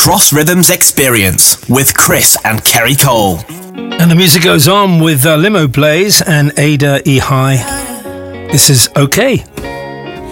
Cross Rhythms Experience with Chris and Kerry Cole. And the music goes on with Limo Blaze and Ada E. High. This is OK.